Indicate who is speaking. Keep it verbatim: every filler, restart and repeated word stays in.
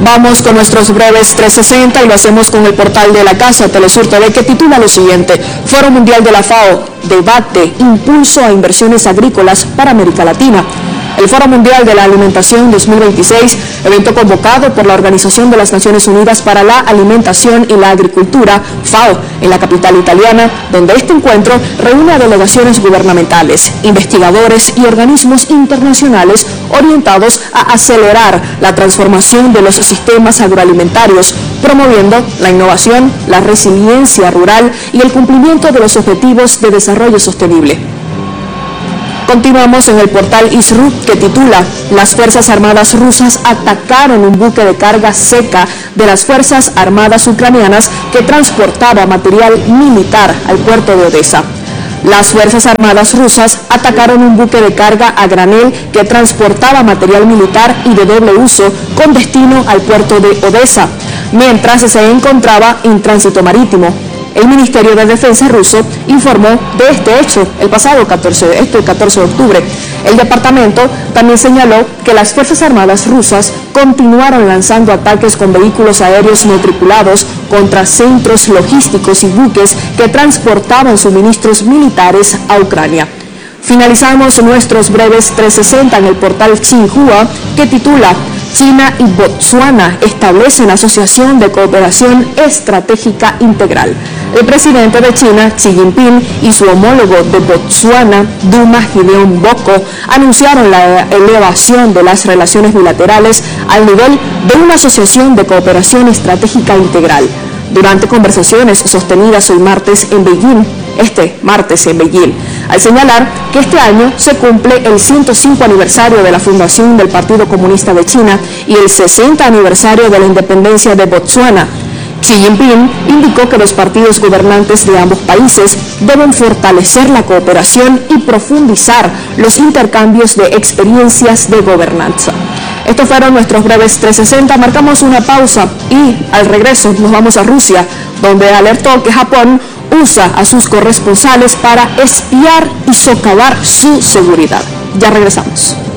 Speaker 1: Vamos con nuestros breves trescientos sesenta y lo hacemos con el portal de la Casa Telesur T V, que titula lo siguiente: Foro Mundial de la FAO, debate, impulso a inversiones agrícolas para América Latina. El Foro Mundial de la Alimentación dos mil veintiséis, evento convocado por la Organización de las Naciones Unidas para la Alimentación y la Agricultura, FAO, en la capital italiana, donde este encuentro reúne a delegaciones gubernamentales, investigadores y organismos internacionales orientados a acelerar la transformación de los sistemas agroalimentarios, promoviendo la innovación, la resiliencia rural y el cumplimiento de los objetivos de desarrollo sostenible. Continuamos en el portal ISRU, que titula: Las Fuerzas Armadas rusas atacaron un buque de carga seca de las Fuerzas Armadas ucranianas que transportaba material militar al puerto de Odesa. Las Fuerzas Armadas rusas atacaron un buque de carga a granel que transportaba material militar y de doble uso con destino al puerto de Odesa, mientras se encontraba en tránsito marítimo. El Ministerio de Defensa ruso informó de este hecho el pasado catorce de, este catorce de octubre. El departamento también señaló que las Fuerzas Armadas rusas continuaron lanzando ataques con vehículos aéreos no tripulados contra centros logísticos y buques que transportaban suministros militares a Ucrania. Finalizamos nuestros breves trescientos sesenta en el portal Xinhua, que titula: China y Botsuana establecen asociación de cooperación estratégica integral. El presidente de China, Xi Jinping, y su homólogo de Botsuana, Duma Gideon Boko, anunciaron la elevación de las relaciones bilaterales al nivel de una asociación de cooperación estratégica integral, durante conversaciones sostenidas hoy martes en Beijing, este martes en Beijing, al señalar que este año se cumple el ciento cinco aniversario de la fundación del Partido Comunista de China y el sesenta aniversario de la independencia de Botsuana. Xi Jinping indicó que los partidos gobernantes de ambos países deben fortalecer la cooperación y profundizar los intercambios de experiencias de gobernanza. Estos fueron nuestros breves trescientos sesenta. Marcamos una pausa y al regreso nos vamos a Rusia, donde alertó que Japón usa a sus corresponsales para espiar y socavar su seguridad. Ya regresamos.